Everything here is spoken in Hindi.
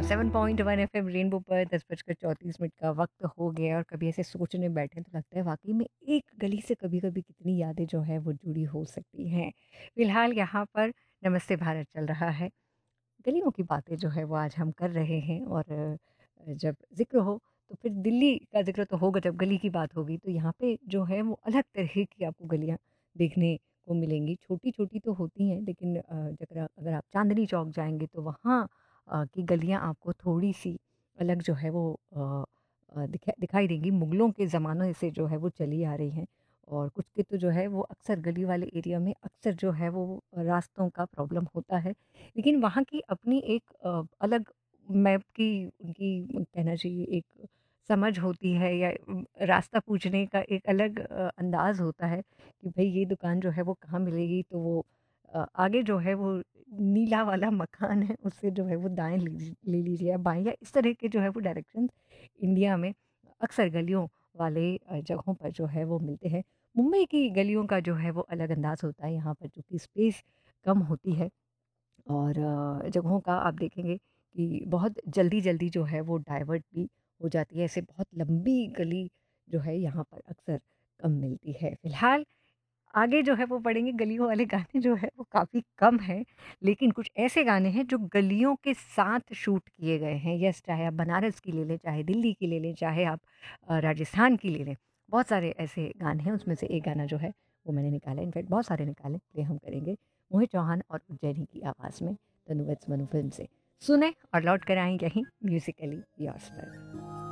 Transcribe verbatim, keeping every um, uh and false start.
Seven point one F M rainbow पर दस बजकर चौंतीस मिनट का वक्त हो गया और कभी ऐसे सोचने बैठे तो लगता है वाकई में एक गली से कभी कभी कितनी यादें जो है वो जुड़ी हो सकती हैं। फिलहाल यहाँ पर नमस्ते भारत चल रहा है। गलियों की बातें जो है वो आज हम कर रहे हैं और अ, जब ज़िक्र हो तो फिर दिल्ली का ज़िक्र तो होगा। जब गली की बात होगी तो यहाँ पे जो है वो अलग तरह की आपको गलियाँ देखने को मिलेंगी। छोटी-छोटी तो होती हैं लेकिन अ, अगर आप अगर आप चांदनी चौक जाएँगे तो वहाँ अ, की गलियाँ आपको थोड़ी-सी अलग जो है वो अ अ, दिखा दिखाई देंगी। मुगलों के ज़माने से जो है वो चली आ रही हैं और कुछ के तो जो है वो अक्सर गली वाले एरिया में अक्सर जो है वो रास्तों का प्रॉब्लम होता है। लेकिन वहाँ की अपनी एक अ, अलग मैप की उनकी कहना चाहिए एक समझ होती है या उम, रास्ता पूछने का एक अलग अ, अंदाज़ होता है कि भई ये दुकान जो है वो कहाँ मिलेगी तो वो अ, आगे जो है वो नीला वाला मकान है उससे जो है वो दाएँ लीजि ले लीजिए या बाएँ या इस तरह के जो है वो डायरेक्शंस इंडिया में अक्सर गलियों वाले अ, जगहों पर जो है वो मिलते हैं। मुंबई की गलियों का जो है वो अलग अंदाज़ होता है। यहाँ पर चूँकि स्पेस कम होती है और अ, जगहों का आप देखेंगे कि बहुत जल्दी-जल्दी जो है वो डाइवर्ट भी हो जाती है। ऐसे बहुत लंबी गली जो है यहाँ पर अक्सर कम मिलती है। फ़िलहाल आगे जो है वो बढ़ेंगे। गलियों वाले गाने जो है वो काफ़ी कम हैं, लेकिन कुछ ऐसे गाने हैं जो गलियों के साथ शूट किए गए हैं। यस, चाहे आप बनारस की ले लें, चाहे दिल्ली की ले लें, चाहे आप अ, राजस्थान की ले लें। बहुत सारे ऐसे गाने हैं, उसमें से एक गाना जो है वो मैंने निकाला है। इनफैक्ट बहुत सारे निकाले, प्ले हम करेंगे मोहित चौहान और उज्जैनी की आवाज़ में तनु वत्स मनु फ़िल्म से। सुने और लौट कर आएँ यहीं म्यूज़िकली योर्स पर।